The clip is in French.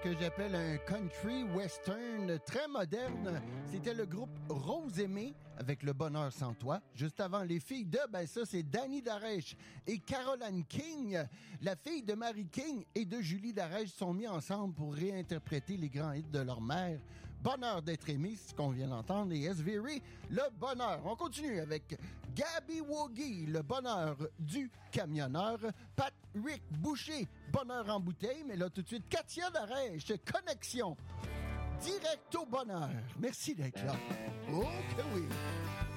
que j'appelle un country western très moderne. C'était le groupe Rose Aimée avec Le Bonheur sans toi. Juste avant, les filles de, ça c'est Danny Darèche et Caroline King. La fille de Mary King et de Julie Darèche sont mis ensemble pour réinterpréter les grands hits de leur mère. Bonheur d'être aimé, c'est ce qu'on vient d'entendre, et S.V.R.Y, Le Bonheur. On continue avec Gabby Woggy, Le Bonheur du camionneur. Patrick Boucher, Bonheur en bouteille. Mais là, tout de suite, Katia Darèche, Connexion. Direct au bonheur. Merci d'être là. Oh que oui.